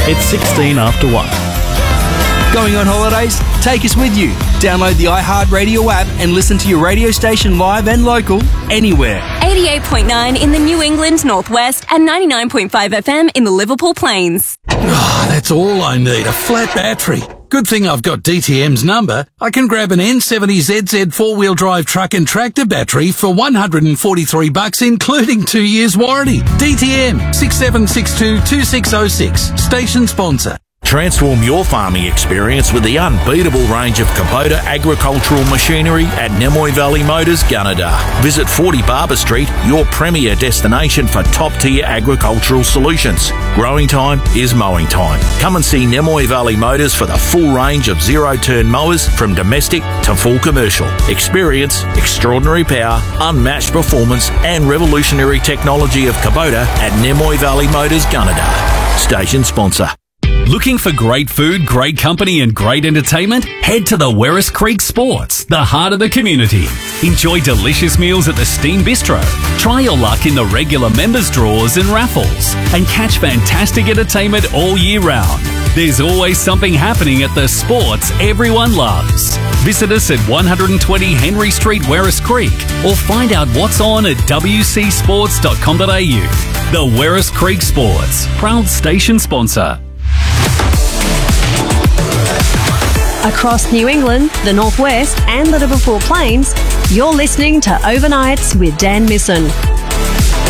It's 16 after 1. Going on holidays? Take us with you. Download the iHeartRadio app and listen to your radio station live and local anywhere. 88.9 in the New England Northwest and 99.5 FM in the Liverpool Plains. That's all I need, a flat battery. Good thing I've got DTM's number. I can grab an N70ZZ four-wheel drive truck and tractor battery for $143, including 2 years warranty. DTM 6762-2606. Station sponsor. Transform your farming experience with the unbeatable range of Kubota agricultural machinery at Nemoy Valley Motors, Gunnedah. Visit 40 Barber Street, your premier destination for top-tier agricultural solutions. Growing time is mowing time. Come and see Nemoy Valley Motors for the full range of zero-turn mowers from domestic to full commercial. Experience, extraordinary power, unmatched performance and revolutionary technology of Kubota at Nemoy Valley Motors, Gunnedah. Station sponsor. Looking for great food, great company and great entertainment? Head to the Werris Creek Sports, the heart of the community. Enjoy delicious meals at the Steam Bistro. Try your luck in the regular members draws and raffles. And catch fantastic entertainment all year round. There's always something happening at the sports everyone loves. Visit us at 120 Henry Street, Werris Creek, or find out what's on at wcsports.com.au. The Werris Creek Sports, proud station sponsor. Across New England, the Northwest and the Liverpool Plains, you're listening to Overnights with Dan Misson.